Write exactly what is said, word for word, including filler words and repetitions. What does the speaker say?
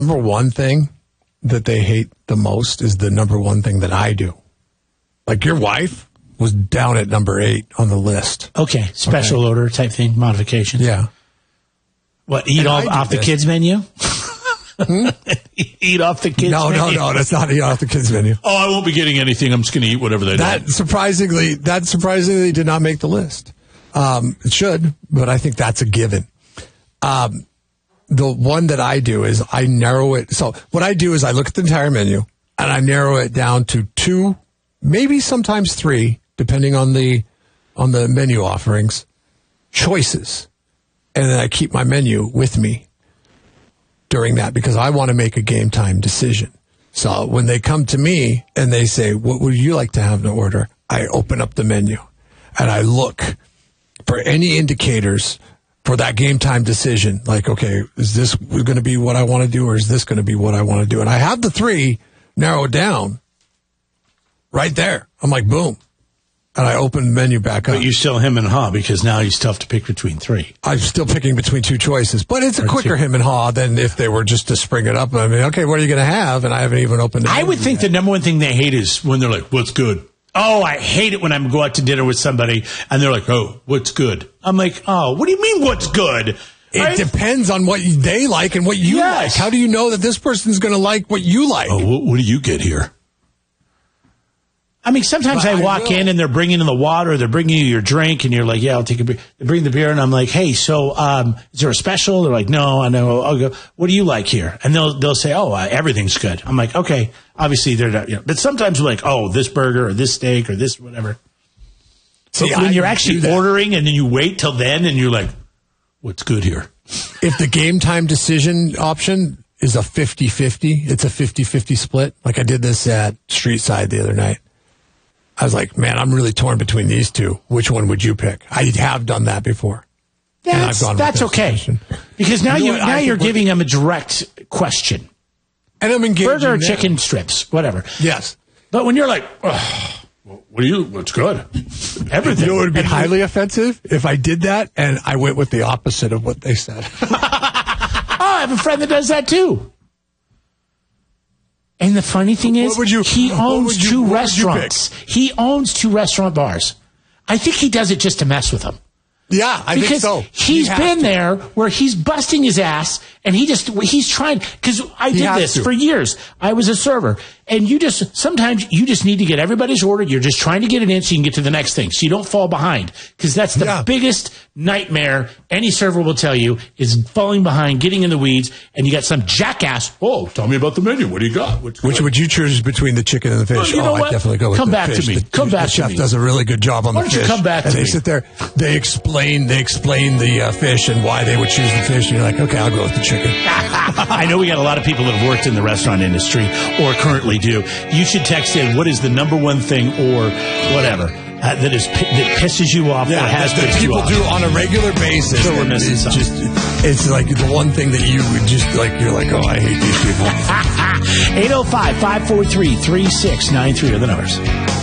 Number one thing that they hate the most is the number one thing that I do. Like your wife was down at number eight on the list. Okay, special okay. order type thing, modifications. Yeah. What, eat off, off the kids' menu? Hmm? Eat off the kids' no, menu? No, no, no, that's not eat off the kids' menu. Oh, I won't be getting anything. I'm just going to eat whatever they that do. Surprisingly, that surprisingly did not make the list. Um, it should, but I think that's a given. Um, the one that I do is I narrow it. So what I do is I look at the entire menu and I narrow it down to two, maybe sometimes three, depending on the on the menu offerings, choices. And then I keep my menu with me during that because I want to make a game time decision. So when they come to me and they say, what would you like to have to order? I open up the menu and I look for any indicators for that game time decision. Like, okay, is this going to be what I want to do or is this going to be what I want to do? And I have the three narrowed down right there. I'm like, boom. And I open the menu back up. But you still him and haw because now he's tough to pick between three. I'm still picking between two choices. But it's a or quicker two. him and haw than if they were just to spring it up. I mean, okay, what are you going to have? And I haven't even opened it. I would think yet. The number one thing they hate is when they're like, what's good? Oh, I hate it when I go out to dinner with somebody and they're like, oh, what's good? I'm like, oh, what do you mean what's good? It right? depends on what they like and what you yes. like. How do you know that this person's going to like what you like? Oh, what, what do you get here? I mean, sometimes I, I walk I in and they're bringing in the water, they're bringing you your drink, and you're like, yeah, I'll take a beer. They bring the beer, and I'm like, hey, so um, is there a special? They're like, no, I know. I'll go, what do you like here? And they'll they'll say, oh, uh, everything's good. I'm like, okay, obviously they're not, you know, but sometimes we're like, oh, this burger or this steak or this whatever. So when I you're actually ordering and then you wait till then and you're like, what's good here? If the game time decision option is a fifty-fifty, it's a fifty-fifty split. Like I did this at Street Side the other night. I was like, man, I'm really torn between these two. Which one would you pick? I have done that before. That's, that's okay. Decision. Because now, you know you, now you're giving them a direct question. And I'm engaging burger or them. Chicken strips, whatever. Yes. But when you're like, oh, what do you, what's good? Everything. You know, it would be highly offensive if I did that and I went with the opposite of what they said. Oh, I have a friend that does that too. And the funny thing is, you, he owns you, two restaurants. He owns two restaurant bars. I think he does it just to mess with them. Yeah, I because think so. He's he been to. there where he's busting his ass, and he just he's trying. Because I did this to. for years. I was a server, and you just sometimes you just need to get everybody's order. You're just trying to get it in so you can get to the next thing, so you don't fall behind. Because that's the yeah. biggest nightmare any server will tell you is falling behind, getting in the weeds, and you got some jackass. Oh, tell me about the menu. What do you got? What's Which would you choose between the chicken and the fish? Well, you know oh, what? I'd definitely go with come the back fish. to me. The, come the, back the to chef me. does a really good job on Why the don't fish. you come back and to they me? sit there. They explain. They explain the uh, fish and why they would choose the fish. And you're like, okay, I'll go with the chicken. I know we got a lot of people that have worked in the restaurant industry or currently do. You should text in what is the number one thing or whatever uh, that is that pisses you off yeah, or has that, that pissed you people off. do on a regular basis. Sure, we're missing it's something. Just, it's like the one thing that you would just like. You're like, oh, I hate these people. eight oh five, five four three, three six nine three are the numbers.